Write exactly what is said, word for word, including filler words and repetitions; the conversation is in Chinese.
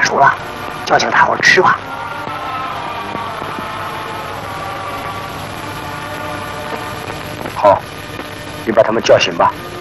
熟了，叫醒他，我吃吧。好，你把他们叫醒吧。